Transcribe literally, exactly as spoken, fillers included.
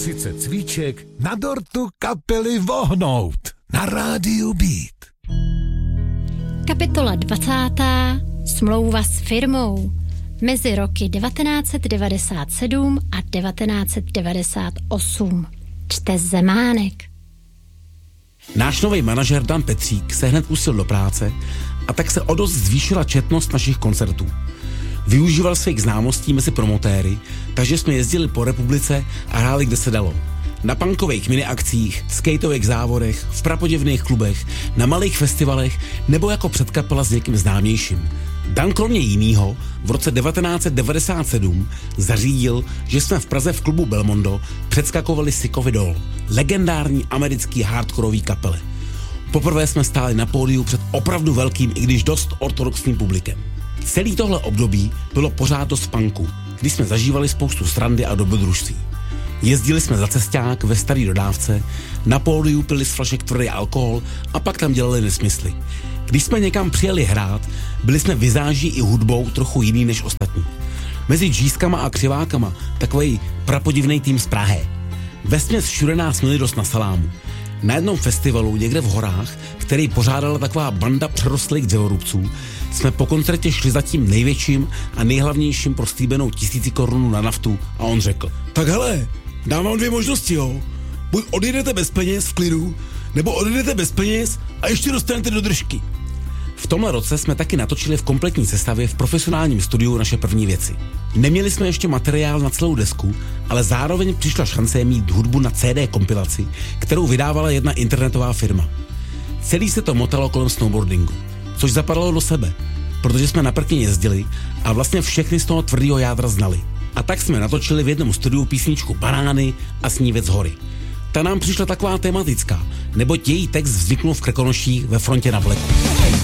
třicet cvíček na dortu kapely Vohnout na rádiu Beat. Kapitola dvacátá. Smlouva s firmou. Mezi roky devatenáct set devadesát sedm a devatenáct set devadesát osm. Čte Zemánek. Náš nový manažer Dan Petřík se hned pustil do práce a tak se o dost zvýšila četnost našich koncertů. Využíval svých známostí mezi promotéry, takže jsme jezdili po republice a hráli kde se dalo. Na punkových miniakcích, skateových závodech, v prapodivných klubech, na malých festivalech nebo jako předkapela s někým známějším. Dan kromě jinýho v roce devatenáct set devadesát sedm zařídil, že jsme v Praze v klubu Belmondo předskakovali Sicko Doll, legendární americký hardkorový kapely. Poprvé jsme stáli na pódiu před opravdu velkým, i když dost ortodoxním publikem. Celý tohle období bylo pořád dost punku, kdy jsme zažívali spoustu srandy a dobrodružství. Jezdili jsme za cesták ve starý dodávce, na pódiu pili z flašek tvrdý alkohol a pak tam dělali nesmysly. Když jsme někam přijeli hrát, byli jsme vizáží i hudbou trochu jiný než ostatní. Mezi džískama a křivákama takovej prapodivnej tým z Prahy. Vesměs všude nás měli dost na salámu. Na jednom festivalu někde v horách, který pořádala taková banda přerostlých dřevorubců, jsme po koncertě šli za tím největším a nejhlavnějším pro slíbenou tisíci korun na naftu a on řekl: tak hele, dám vám dvě možnosti, jo. Buď odjedete bez peněz v klidu, nebo odjedete bez peněz a ještě dostanete do držky. V tomhle roce jsme taky natočili v kompletní sestavě v profesionálním studiu naše první věci. Neměli jsme ještě materiál na celou desku, ale zároveň přišla šance mít hudbu na C D kompilaci, kterou vydávala jedna internetová firma. Celý se to motalo kolem snowboardingu, což zapadalo do sebe, protože jsme na prkně jezdili a vlastně všechny z toho tvrdého jádra znali. A tak jsme natočili v jednom studiu písničku Banány a Snívec z hory. Ta nám přišla taková tematická, neboť její text vzniknul v Krkonoších ve frontě na vleku.